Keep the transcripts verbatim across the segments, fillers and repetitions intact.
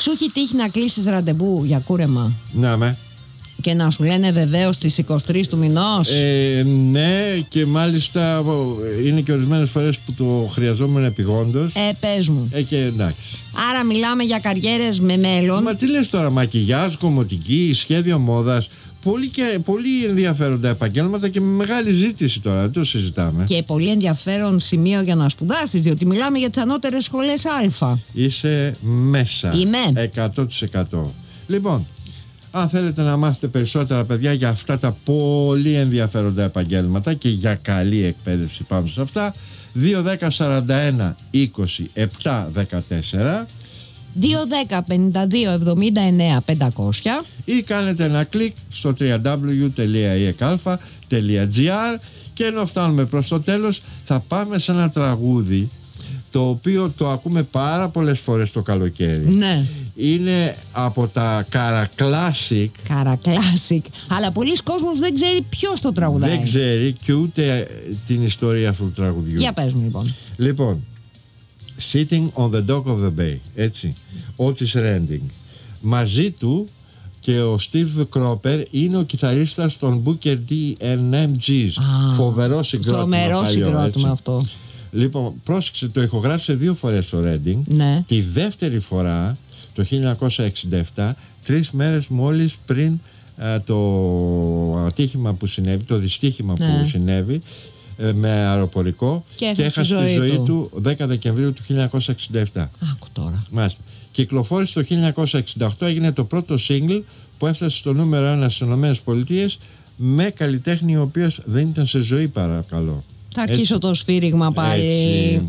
Σου έχει τύχει να κλείσεις ραντεβού για κούρεμα? Να με. Και να σου λένε βεβαίως στις είκοσι τρεις του μηνός? Ε, ναι, και μάλιστα είναι και ορισμένες φορές που το χρειαζόμουν επειγόντως. Ε, πες μου. Ε, και εντάξει. Άρα μιλάμε για καριέρες με μέλλον. Μα τι λες τώρα, μακιγιάζ, κομμωτική, σχέδιο μόδας. Πολύ, και, πολύ ενδιαφέροντα επαγγέλματα και με μεγάλη ζήτηση τώρα, δεν το συζητάμε. Και πολύ ενδιαφέρον σημείο για να σπουδάσεις, διότι μιλάμε για τις ανώτερες σχολές Α. Είσαι μέσα. Είμαι. εκατό τοις εκατό. Λοιπόν, αν θέλετε να μάθετε περισσότερα, παιδιά, για αυτά τα πολύ ενδιαφέροντα επαγγέλματα και για καλή εκπαίδευση πάνω σε αυτά, δύο δέκα σαράντα ένα είκοσι επτά δεκατέσσερα, δύο δέκα πενήντα δύο εβδομήντα εννέα πεντακόσια, ή κάνετε ένα κλικ στο double-u double-u double-u τελεία ι εκ α τελεία τζι άρ. Και ενώ φτάνουμε προς το τέλος, θα πάμε σε ένα τραγούδι το οποίο το ακούμε πάρα πολλές φορές το καλοκαίρι. Ναι. Είναι από τα καρακλάσικ. Καρακλάσικ. Αλλά πολλοί κόσμος δεν ξέρει ποιος το τραγουδάει. Δεν ξέρει και ούτε την ιστορία αυτού του τραγουδιού. Για πες μου λοιπόν. Λοιπόν, Sitting on the Dock of the Bay, έτσι, Otis Redding. Μαζί του και ο Steve Cropper είναι ο κιθαρίστας των Booker T and εμ τζι. Φοβερό συγκρότημα. Τρομερό συγκρότημα αυτό. Λοιπόν, πρόσεξε, το ηχογράφησε δύο φορές ο Redding. Ναι. Τη δεύτερη φορά το χίλια εννιακόσια εξήντα επτά, τρεις μέρες μόλις πριν α, το ατύχημα που συνέβη, το δυστύχημα ναι. που συνέβη ε, με αεροπορικό, και, και έχασε τη ζωή, ζωή του. του δέκα Δεκεμβρίου του χίλια εννιακόσια εξήντα επτά. Άκου τώρα. Μάλιστα. Κυκλοφόρησε το χίλια εννιακόσια εξήντα οκτώ, έγινε το πρώτο single που έφτασε στο νούμερο ένα στις ΗΠΑ με καλλιτέχνη ο οποίος δεν ήταν σε ζωή, παρακαλώ. Θα αρχίσω το σφύριγμα πάλι. Έτσι.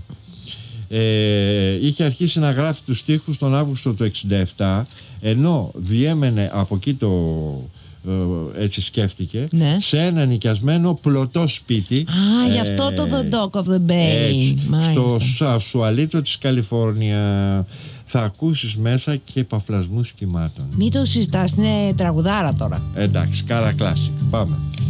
Ε, είχε αρχίσει να γράφει τους στίχους τον Αύγουστο του εξήντα επτά, ενώ διέμενε από εκεί το ε, έτσι σκέφτηκε, ναι. σε ένα νοικιασμένο πλωτό σπίτι. Α, ε, γι' αυτό το The Dock of the Bay. Έτσι, στο Σουαλίτο της Καλιφόρνια. Θα ακούσεις μέσα και παφλασμούς θυμάτων. Μην το συζητάς, είναι τραγουδάρα τώρα. Εντάξει, καρακλάσικ. Πάμε.